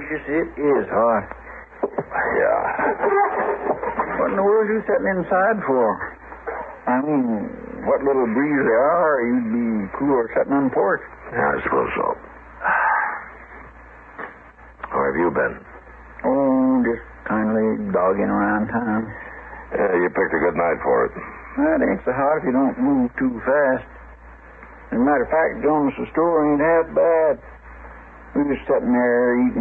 gracious, it is hot. Yeah. What in the world are you sitting inside for? I mean, what little breeze there are, you'd be cooler sitting on the porch. Yeah, I suppose so. How have you been? Oh, just kindly dogging around town. Yeah, you picked a good night for it. Well, it ain't so hot if you don't move too fast. As a matter of fact, Jones's store ain't half bad. We was sitting there eating